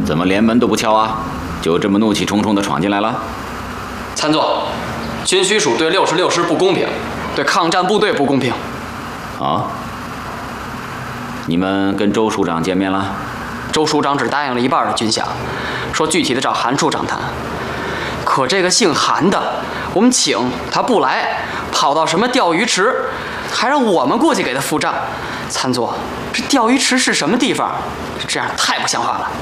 怎么连门都不敲啊？就这么怒气冲冲地闯进来了？ 参座，军需署对66师不公平，对抗战部队不公平。 啊？你们跟周署长见面了？ 周署长只答应了一半的军饷，说具体的找韩处长谈。可这个姓韩的，我们请他不来，跑到什么钓鱼池，还让我们过去给他付账。参座，这钓鱼池是什么地方？这样太不像话了。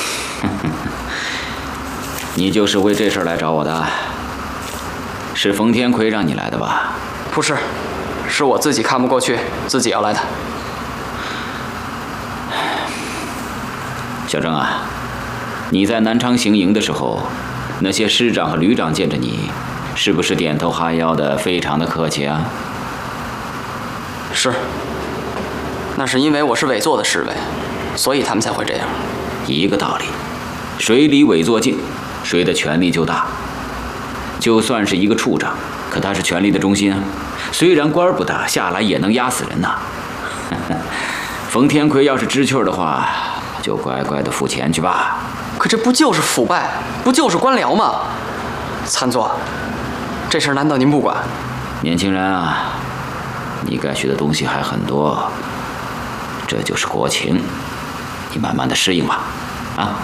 你就是为这事儿来找我的？是冯天奎让你来的吧？ 不是，是我自己看不过去，自己要来的。 小郑啊，你在南昌行营的时候，那些师长和旅长见着你，是不是点头哈腰的，非常的客气啊？ 是，那是因为我是委座的侍卫，所以他们才会这样。 一个道理，谁离委座近，谁的权力就大。就算是一个处长，可他是权力的中心啊。虽然官不大，下来也能压死人呐。冯天奎要是知趣儿的话，就乖乖的付钱去吧。 可这不就是腐败，不就是官僚吗？参座，这事难道您不管？ 年轻人啊，你该学的东西还很多，这就是国情，你慢慢的适应吧。啊。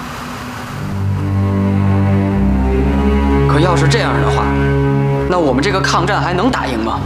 可要是这样的话，那我们这个抗战还能打赢吗？